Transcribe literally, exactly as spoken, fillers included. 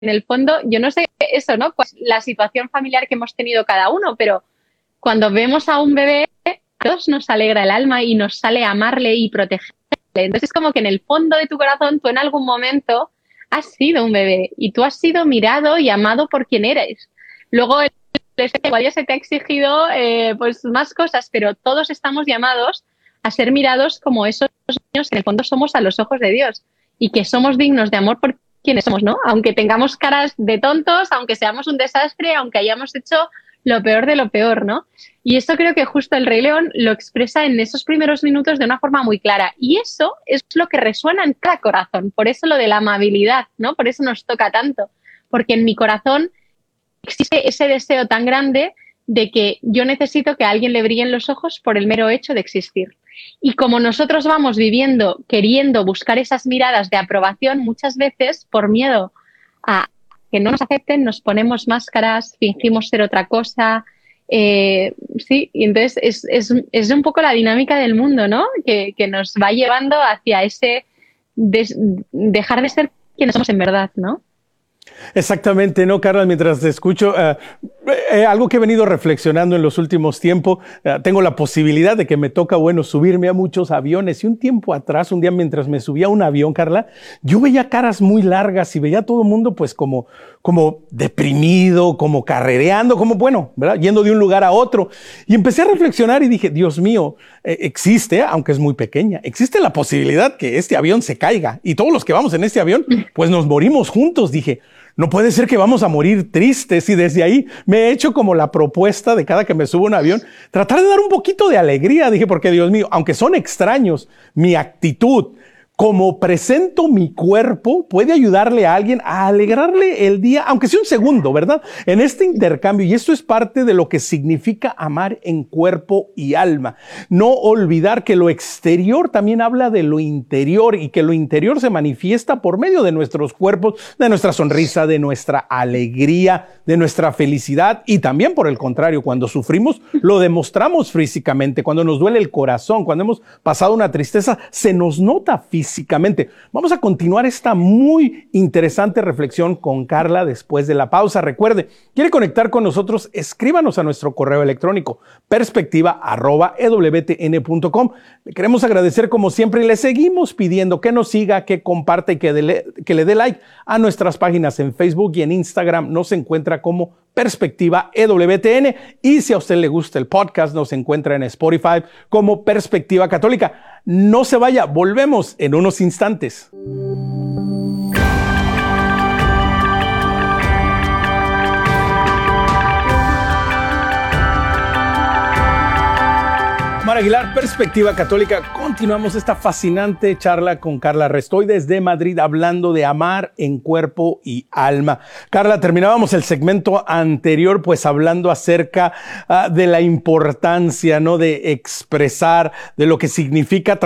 en el fondo, yo no sé eso, ¿no? Pues la situación familiar que hemos tenido cada uno, pero cuando vemos a un bebé, a todos nos alegra el alma y nos sale amarle y protegerle. Entonces es como que en el fondo de tu corazón tú en algún momento has sido un bebé y tú has sido mirado y amado por quien eres. Luego el igual ya se te ha exigido eh, pues más cosas, pero todos estamos llamados a ser mirados como esos niños que en el fondo somos a los ojos de Dios y que somos dignos de amor por quienes somos, ¿no? Aunque tengamos caras de tontos, aunque seamos un desastre, aunque hayamos hecho lo peor de lo peor, ¿no? Y eso creo que justo el Rey León lo expresa en esos primeros minutos de una forma muy clara. Y eso es lo que resuena en cada corazón. Por eso lo de la amabilidad, ¿no? Por eso nos toca tanto. Porque en mi corazón existe ese deseo tan grande de que yo necesito que a alguien le brillen los ojos por el mero hecho de existir. Y como nosotros vamos viviendo, queriendo buscar esas miradas de aprobación, muchas veces, por miedo a que no nos acepten, nos ponemos máscaras, fingimos ser otra cosa. Eh, sí, y entonces es, es, es un poco la dinámica del mundo, ¿no? Que, que nos va llevando hacia ese des, dejar de ser quienes somos en verdad, ¿no? Exactamente, ¿no, Carla? Mientras te escucho, uh, eh, algo que he venido reflexionando en los últimos tiempos, uh, tengo la posibilidad de que me toca, bueno, subirme a muchos aviones. Y un tiempo atrás, un día mientras me subía a un avión, Carla, yo veía caras muy largas y veía a todo el mundo pues como, como deprimido, como carrereando, como bueno, ¿verdad? Yendo de un lugar a otro. Y empecé a reflexionar y dije, Dios mío, eh, existe, aunque es muy pequeña, existe la posibilidad que este avión se caiga y todos los que vamos en este avión, pues nos morimos juntos. Dije, no puede ser que vamos a morir tristes, y desde ahí me he hecho como la propuesta de cada que me subo a un avión, tratar de dar un poquito de alegría. Dije, porque Dios mío, aunque son extraños, mi actitud, como presento mi cuerpo, puede ayudarle a alguien a alegrarle el día, aunque sea un segundo, ¿verdad? En este intercambio, y esto es parte de lo que significa amar en cuerpo y alma. No olvidar que lo exterior también habla de lo interior y que lo interior se manifiesta por medio de nuestros cuerpos, de nuestra sonrisa, de nuestra alegría, de nuestra felicidad, y también por el contrario, cuando sufrimos, lo demostramos físicamente. Cuando nos duele el corazón, cuando hemos pasado una tristeza, se nos nota físicamente. Físicamente. Vamos a continuar esta muy interesante reflexión con Carla después de la pausa. Recuerde, ¿quiere conectar con nosotros? Escríbanos a nuestro correo electrónico perspectiva arroba e w t n punto com. Le queremos agradecer como siempre y le seguimos pidiendo que nos siga, que comparta y que, dele, que le dé like a nuestras páginas en Facebook y en Instagram. Nos encuentra como Perspectiva E W T N, y si a usted le gusta el podcast, nos encuentra en Spotify como Perspectiva Católica. No se vaya, volvemos en unos instantes. Mar Aguilar, Perspectiva Católica. Continuamos esta fascinante charla con Carla Restoy desde Madrid, hablando de amar en cuerpo y alma. Carla, terminábamos el segmento anterior pues hablando acerca uh, de la importancia, ¿no?, de expresar, de lo que significa